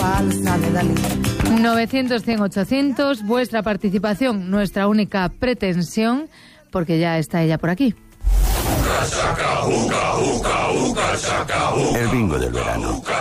falsa de Dalí. 900, 100, 800, vuestra participación, nuestra única pretensión, porque ya está ella por aquí. El bingo del verano.